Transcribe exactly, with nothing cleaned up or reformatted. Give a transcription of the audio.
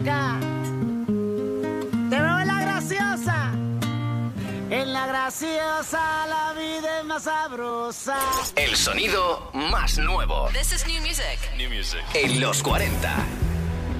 Te veo en la graciosa. En la graciosa la vida es más sabrosa. El sonido más nuevo. This is new music. New music. En los cuarenta.